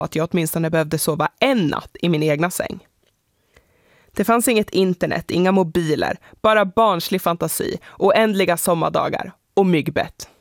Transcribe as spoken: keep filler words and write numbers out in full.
att jag åtminstone behövde sova en natt i min egna säng. Det fanns inget internet, inga mobiler, bara barnslig fantasi, oändliga sommardagar och myggbett.